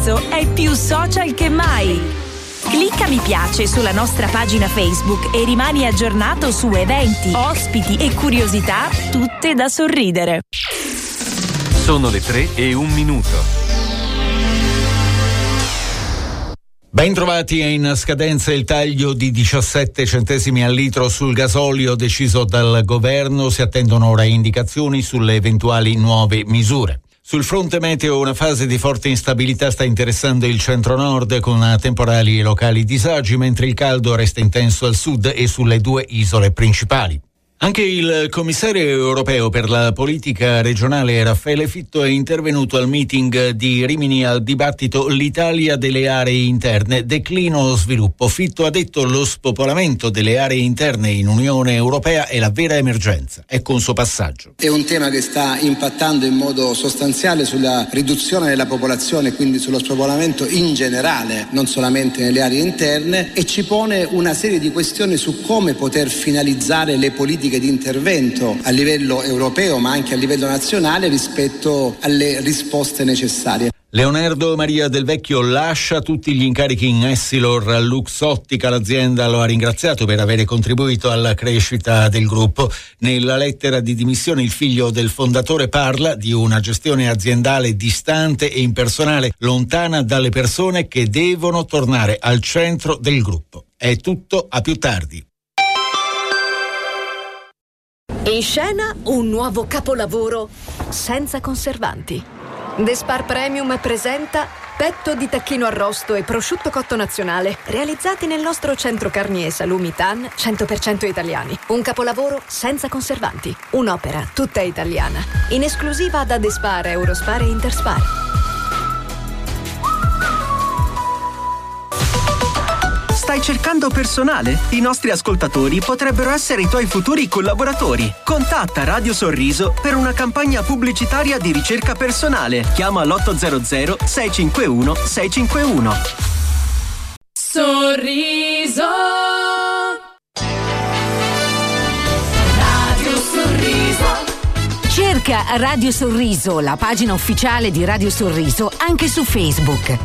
Sorriso è più social che mai. Clicca mi piace sulla nostra pagina Facebook e rimani aggiornato su eventi, ospiti e curiosità, tutte da sorridere. Sono le 3:01. Ben trovati, è in scadenza il taglio di 17 centesimi al litro sul gasolio deciso dal governo. Si attendono ora indicazioni sulle eventuali nuove misure. Sul fronte meteo una fase di forte instabilità sta interessando il centro-nord con temporali e locali disagi, mentre il caldo resta intenso al sud e sulle due isole principali. Anche il commissario europeo per la politica regionale Raffaele Fitto è intervenuto al meeting di Rimini al dibattito L'Italia delle aree interne, declino o sviluppo. Fitto ha detto lo spopolamento delle aree interne in Unione Europea è la vera emergenza. Ecco un suo passaggio. È un tema che sta impattando in modo sostanziale sulla riduzione della popolazione, quindi sullo spopolamento in generale, non solamente nelle aree interne, e ci pone una serie di questioni su come poter finalizzare le politiche di intervento a livello europeo ma anche a livello nazionale rispetto alle risposte necessarie. Leonardo Maria Del Vecchio lascia tutti gli incarichi in Essilor. Luxottica, l'azienda, lo ha ringraziato per avere contribuito alla crescita del gruppo. Nella lettera di dimissione il figlio del fondatore parla di una gestione aziendale distante e impersonale, lontana dalle persone che devono tornare al centro del gruppo. È tutto, a più tardi. In scena un nuovo capolavoro senza conservanti. The Spar Premium presenta petto di tacchino arrosto e prosciutto cotto nazionale, realizzati nel nostro centro carni e salumi TAN 100% italiani. Un capolavoro senza conservanti, un'opera tutta italiana, in esclusiva da The Spar, Eurospar e Interspar. Stai cercando personale? I nostri ascoltatori potrebbero essere i tuoi futuri collaboratori. Contatta Radio Sorriso per una campagna pubblicitaria di ricerca personale. Chiama l'800 651 651. Sorriso. Radio Sorriso. Cerca Radio Sorriso, la pagina ufficiale di Radio Sorriso, anche su Facebook.